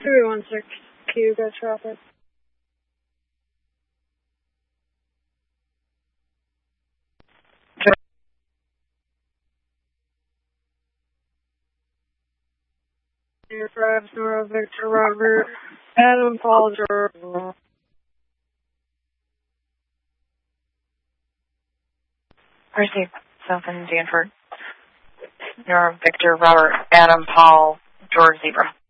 316 Q, go traffic. Drives Nora Victor Robert Adam Paul George. Receive South in Danford. Nora Victor Robert Adam Paul George Zebra.